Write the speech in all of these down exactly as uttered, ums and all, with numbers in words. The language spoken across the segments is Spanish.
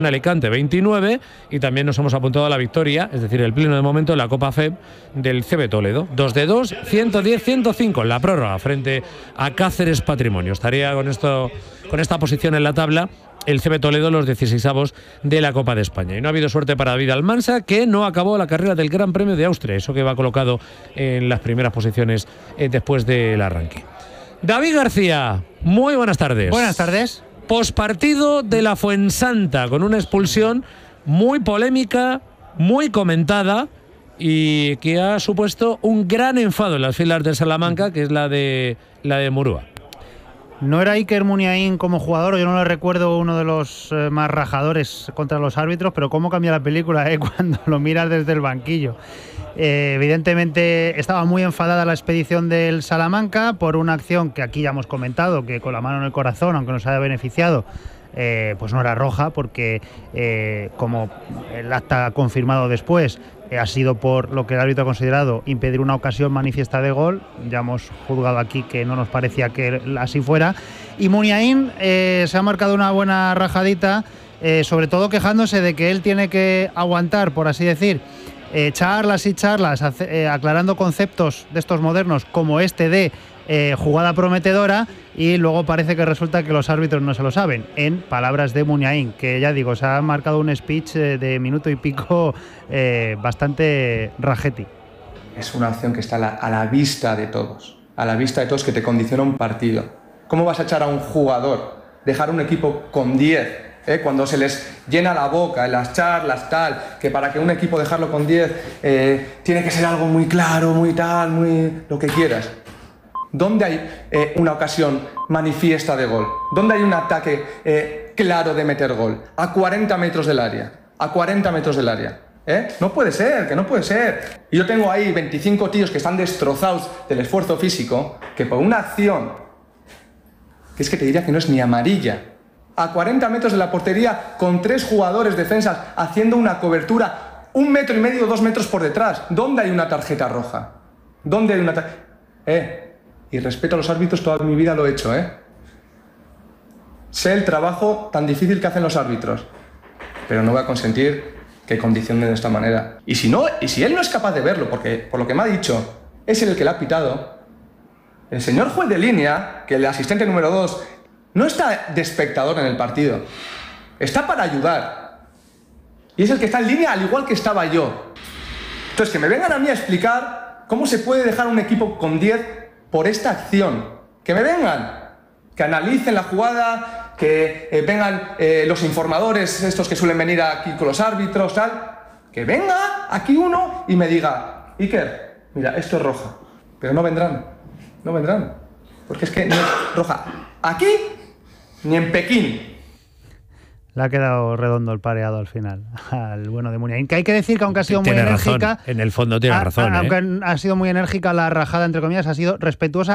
en Alicante veintinueve, y también nos hemos apuntado a la victoria, es decir, el pleno de momento en la Copa F E B del C B Toledo. dos de dos, ciento diez a ciento cinco en la prórroga frente a Cáceres Patrimonio. Estaría con esto, con esta posición en la tabla el C B Toledo los dieciseisavos de la Copa de España. Y no ha habido suerte para David Almansa, que no acabó la carrera del Gran Premio de Austria, eso que va colocado en las primeras posiciones eh, después del arranque. David García, muy buenas tardes. Buenas tardes. Pospartido de la Fuensanta, con una expulsión muy polémica, muy comentada y que ha supuesto un gran enfado en las filas del Salamanca, que es la de la de Murúa. No era Iker Muniain como jugador, yo no le recuerdo uno de los eh, más rajadores contra los árbitros, pero cómo cambia la película eh, cuando lo miras desde el banquillo. Eh, evidentemente estaba muy enfadada la expedición del Salamanca por una acción que aquí ya hemos comentado, que con la mano en el corazón, aunque nos haya beneficiado, eh, pues no era roja, porque eh, como el acta ha confirmado después, eh, ha sido por lo que el árbitro ha considerado impedir una ocasión manifiesta de gol. Ya hemos juzgado aquí que no nos parecía que así fuera. Y Muniain eh, se ha marcado una buena rajadita, eh, sobre todo quejándose de que él tiene que aguantar, por así decir, Eh, charlas y charlas, eh, aclarando conceptos de estos modernos como este de eh, jugada prometedora, y luego parece que resulta que los árbitros no se lo saben, en palabras de Muniain, que ya digo, se ha marcado un speech eh, de minuto y pico eh, bastante rajeti. Es una acción que está a la, a la vista de todos, a la vista de todos, que te condiciona un partido. ¿Cómo vas a echar a un jugador, dejar un equipo con diez? ¿Eh? Cuando se les llena la boca en las charlas, tal, que para que un equipo dejarlo con diez eh, tiene que ser algo muy claro, muy tal, muy lo que quieras. ¿Dónde hay eh, una ocasión manifiesta de gol? ¿Dónde hay un ataque eh, claro de meter gol? A cuarenta metros del área, a cuarenta metros del área. ¿Eh? No puede ser, que no puede ser. Y yo tengo ahí veinticinco tíos que están destrozados del esfuerzo físico, que por una acción, que es que te diría que no es ni amarilla, a cuarenta metros de la portería, con tres jugadores defensas haciendo una cobertura un metro y medio, dos metros por detrás. ¿Dónde hay una tarjeta roja? ¿Dónde hay una tarjeta? Eh, y respeto a los árbitros, toda mi vida lo he hecho, ¿eh? Sé el trabajo tan difícil que hacen los árbitros, pero no voy a consentir que condicionen de esta manera. Y si no, y si él no es capaz de verlo, porque por lo que me ha dicho, es el que le ha pitado, el señor juez de línea, que el asistente número dos, no está de espectador en el partido, está para ayudar. Y es el que está en línea, al igual que estaba yo. Entonces, que me vengan a mí a explicar cómo se puede dejar un equipo con diez por esta acción. Que me vengan, que analicen la jugada, que eh, vengan eh, los informadores, estos que suelen venir aquí con los árbitros, tal. Que venga aquí uno y me diga: Iker, mira, esto es roja. Pero no vendrán, no vendrán. Porque es que no es roja aquí ni en Pekín. Le ha quedado redondo el pareado al final al bueno de Muniain. Que hay que decir que aunque ha sido tiene muy enérgica... Razón. En el fondo tiene a, razón. A, ¿eh? Aunque ha sido muy enérgica la rajada, entre comillas, ha sido respetuosa.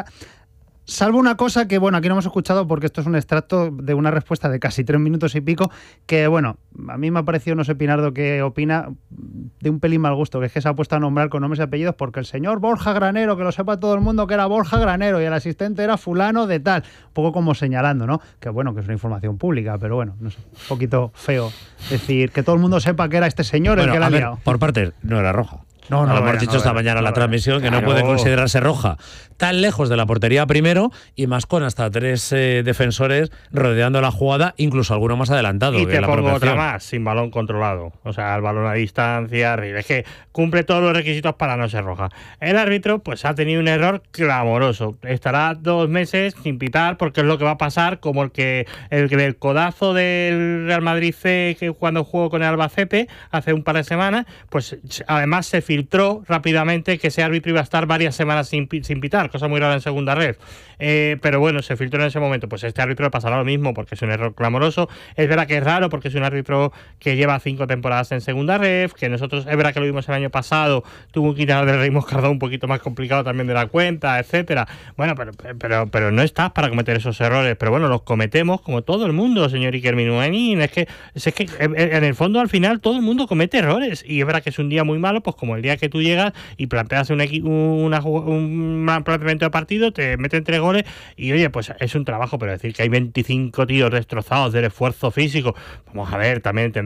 Salvo una cosa que, bueno, aquí no hemos escuchado porque esto es un extracto de una respuesta de casi tres minutos y pico, que, bueno, a mí me ha parecido, no sé, Pinardo, que opina de un pelín mal gusto, que es que se ha puesto a nombrar con nombres y apellidos porque el señor Borja Granero, que lo sepa todo el mundo que era Borja Granero y el asistente era fulano de tal, un poco como señalando, ¿no? Que, bueno, que es una información pública, pero bueno, no sé, un poquito feo decir que todo el mundo sepa que era este señor bueno, el que la ha liado. Por parte, no era roja. No, no, lo no hemos dicho no esta era, mañana en no la era. transmisión, que Claro. no puede considerarse roja. Tan lejos de la portería primero y más con hasta tres eh, defensores rodeando la jugada, incluso alguno más adelantado. Y que te la pongo otra acción. más, sin balón controlado. O sea, el balón a distancia, arriba. Es que cumple todos los requisitos para no ser roja. El árbitro pues ha tenido un error clamoroso. Estará dos meses sin pitar porque es lo que va a pasar, como el que el, el codazo del Real Madrid C, que cuando jugó con el Albacete hace un par de semanas, pues además se filtró rápidamente que ese árbitro iba a estar varias semanas sin, sin pitar, cosa muy rara en segunda red. Eh, pero bueno, se filtró en ese momento. Pues a este árbitro le pasará lo mismo porque es un error clamoroso. Es verdad que es raro porque es un árbitro que lleva cinco temporadas en segunda red, que nosotros, es verdad que lo vimos el año pasado, tuvo un quitado del Rey Moscardón un poquito más complicado también de la cuenta, etcétera. Bueno, pero, pero, pero no estás para cometer esos errores. Pero bueno, los cometemos como todo el mundo, señor Iker Muniain. Es que, es que en el fondo al final todo el mundo comete errores. Y es verdad que es un día muy malo, pues como el día sería que tú llegas y planteas un, una, un planteamiento de partido, te meten tres goles y oye, pues es un trabajo, pero decir que hay veinticinco tíos destrozados del esfuerzo físico, vamos a ver, también